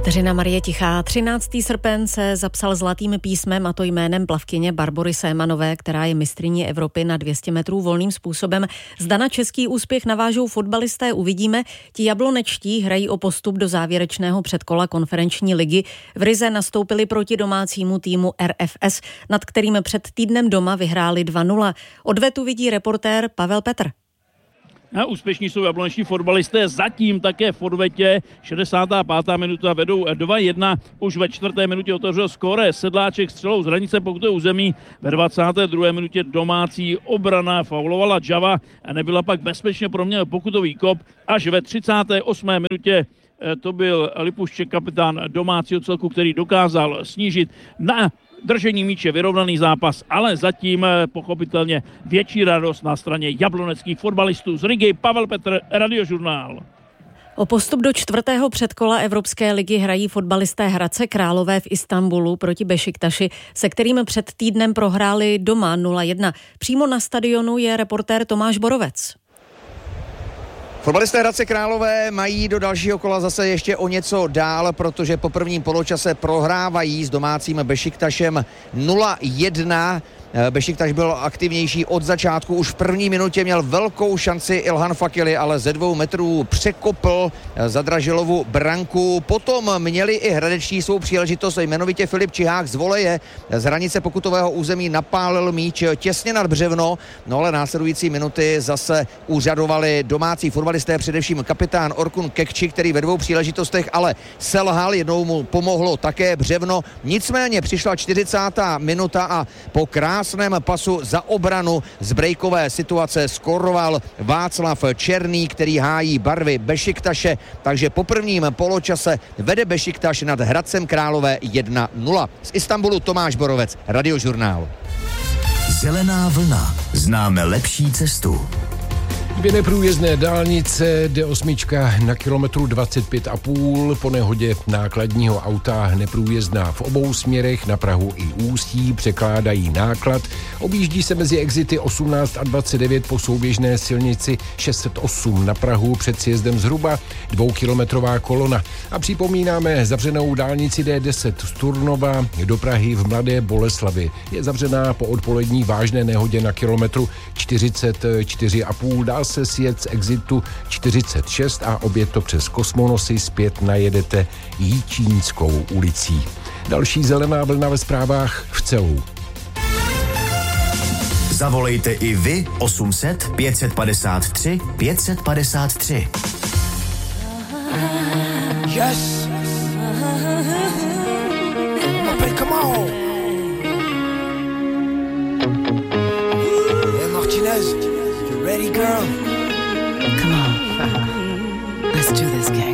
Kateřina Marie Tichá. 13. srpen se zapsal zlatým písmem, a to jménem plavkyně Barbory Sémanové, která je mistryní Evropy na 200 metrů volným způsobem. Zda na český úspěch navážou fotbalisté, uvidíme. Ti jablonečtí hrají o postup do závěrečného předkola konferenční ligy. V Rize nastoupili proti domácímu týmu RFS, nad kterým před týdnem doma vyhráli 2-0. Odvetu vidí reportér Pavel Petr. A úspěšní jsou jabloneční fotbalisté, zatím také v odvetě. 65. minuta vedou 2-1, už ve 4. minutě otevřel skóre Sedláček střelou z hranice pokutového území. Ve 22. minutě domácí obrana faulovala Java a nebyla pak bezpečně proměněn pokutový kop. Až ve 38. minutě to byl Lipušček, kapitán domácího celku, který dokázal snížit na držení míče vyrovnaný zápas, ale zatím pochopitelně větší radost na straně jabloneckých fotbalistů z Rigy. Pavel Petr, Radiožurnál. O postup do 4. předkola Evropské ligy hrají fotbalisté Hradce Králové v Istanbulu proti Bešiktaši, se kterým před týdnem prohráli doma 0-1. Přímo na stadionu je reportér Tomáš Borovec. Fotbalisté Hradce Králové mají do dalšího kola zase ještě o něco dál, protože po prvním poločase prohrávají s domácím Bešiktašem 0-1. Bešiktaš byl aktivnější od začátku, už v první minutě měl velkou šanci Ilhan Fakili, ale ze 2 metrů překopl Zadražilovu branku. Potom měli i hradeční svou příležitost, jmenovitě Filip Čihák z voleje z hranice pokutového území napálil míč těsně nad břevno, no ale následující minuty zase úřadovali domácí fotbalisté, především kapitán Orkun Kekči, který ve 2 příležitostech ale selhal, jednou mu pomohlo také břevno. Nicméně přišla 40. minuta a po krásném pasu za obranu z brejkové situace skoroval Václav Černý, který hájí barvy Bešiktaše, takže po prvním poločase vede Bešiktaš nad Hradcem Králové 1-0. Z Istanbulu Tomáš Borovec, Radiožurnál. Zelená vlna. Známe lepší cestu. 2 neprůjezdné dálnice, D8 na kilometru 25,5, po nehodě nákladního auta neprůjezdná v obou směrech, na Prahu i Ústí, překládají náklad. Objíždí se mezi exity 18 a 29 po souběžné silnici 608 na Prahu, před sjezdem zhruba 2kilometrová kolona. A připomínáme zavřenou dálnici D10 z Turnova do Prahy v Mladé Boleslavi. Je zavřená po odpolední vážné nehodě na kilometru 44,5. Dá se sjet z exitu 46 a obět to přes Kosmonosy zpět najedete Jičínskou ulicí. Další zelená vlna ve zprávách v celou. Zavolejte i vy 800 553 553. Yes. Come on. Hey Martinez, you ready, girl? Come on. Let's do this, gang.